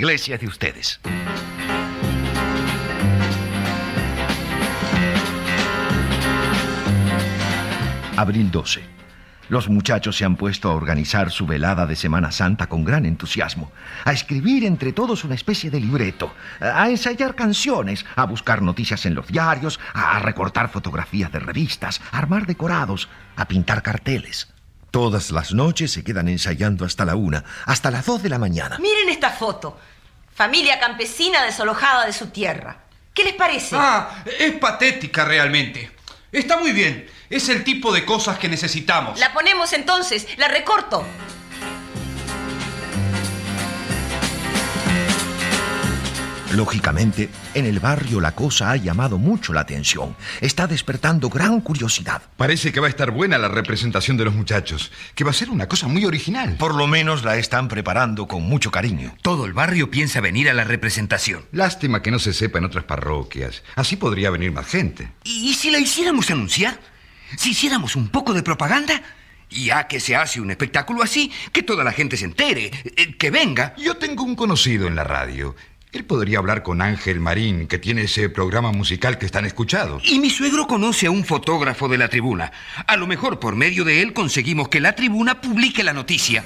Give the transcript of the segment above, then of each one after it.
iglesia es de ustedes. Abril 12. Los muchachos se han puesto a organizar su velada de Semana Santa con gran entusiasmo, a escribir entre todos una especie de libreto, a ensayar canciones, a buscar noticias en los diarios, a recortar fotografías de revistas, a armar decorados, a pintar carteles. Todas las noches se quedan ensayando hasta la 1, hasta las 2 de la mañana. Miren esta foto. Familia campesina desalojada de su tierra. ¿Qué les parece? Es patética realmente. Está muy bien. Es el tipo de cosas que necesitamos. La ponemos entonces. La recorto. Lógicamente, en el barrio la cosa ha llamado mucho la atención. Está despertando gran curiosidad. Parece que va a estar buena la representación de los muchachos, que va a ser una cosa muy original. Por lo menos la están preparando con mucho cariño. Todo el barrio piensa venir a la representación. Lástima que no se sepa en otras parroquias. Así podría venir más gente. ¿Y si la hiciéramos anunciar? ¿Si hiciéramos un poco de propaganda? Ya que se hace un espectáculo así, que toda la gente se entere, que venga. Yo tengo un conocido en la radio. Él podría hablar con Ángel Marín, que tiene ese programa musical que están escuchados. Y mi suegro conoce a un fotógrafo de la tribuna. A lo mejor por medio de él conseguimos que la tribuna publique la noticia.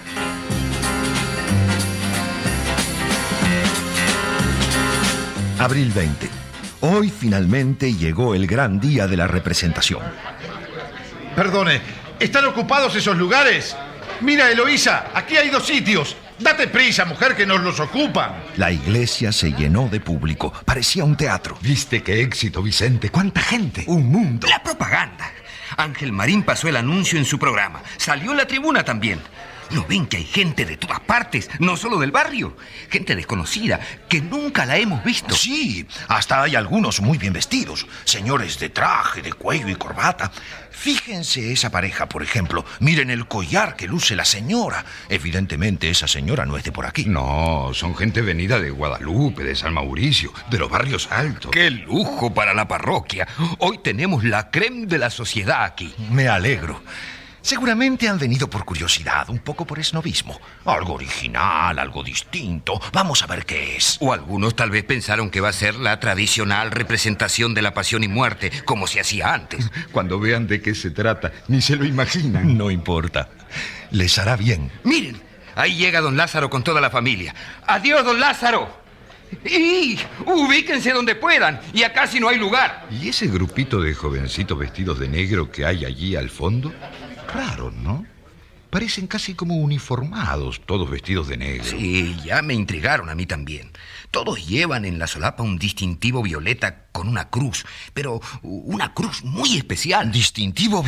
Abril 20. Hoy finalmente llegó el gran día de la representación. Perdone, ¿están ocupados esos lugares? Mira, Eloísa, aquí hay 2 sitios. Date prisa, mujer, que nos los ocupan. La iglesia se llenó de público. Parecía un teatro. ¿Viste qué éxito, Vicente? ¿Cuánta gente? Un mundo. La propaganda. Ángel Marín pasó el anuncio en su programa. Salió en la tribuna también. ¿No ven que hay gente de todas partes, no solo del barrio? Gente desconocida, que nunca la hemos visto. Sí, hasta hay algunos muy bien vestidos. Señores de traje, de cuello y corbata. Fíjense esa pareja, por ejemplo. Miren el collar que luce la señora. Evidentemente esa señora no es de por aquí. No, son gente venida de Guadalupe, de San Mauricio, de los barrios altos. ¡Qué lujo para la parroquia! Hoy tenemos la crème de la sociedad aquí. Me alegro. Seguramente han venido por curiosidad, un poco por esnobismo. Algo original, algo distinto. Vamos a ver qué es. O algunos tal vez pensaron que va a ser la tradicional representación de la pasión y muerte, como se hacía antes. Cuando vean de qué se trata, ni se lo imaginan. No importa. Les hará bien. Miren, ahí llega don Lázaro con toda la familia. ¡Adiós, don Lázaro! ¡Y ubíquense donde puedan! ¡Ya casi no hay lugar! ¿Y ese grupito de jovencitos vestidos de negro que hay allí al fondo? Raro, ¿no? Parecen casi como uniformados, todos vestidos de negro. Sí, ya me intrigaron a mí también. Todos llevan en la solapa un distintivo violeta con una cruz, pero una cruz muy especial. ¿Distintivo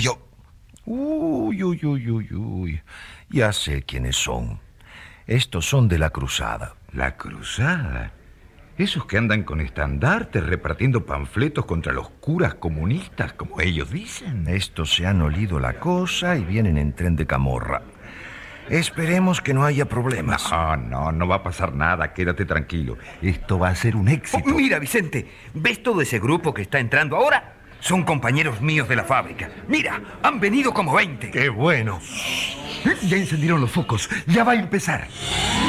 Uy. Ya sé quiénes son. Estos son de la cruzada. ¿La cruzada? Esos que andan con estandartes repartiendo panfletos contra los curas comunistas, como ellos dicen. Estos se han olido la cosa y vienen en tren de camorra. Esperemos que no haya problemas. No va a pasar nada, quédate tranquilo. Esto va a ser un éxito. Oh, mira, Vicente, ¿ves todo ese grupo que está entrando ahora? Son compañeros míos de la fábrica. Mira, han venido como 20. ¡Qué bueno! Ya encendieron los focos, ya va a empezar.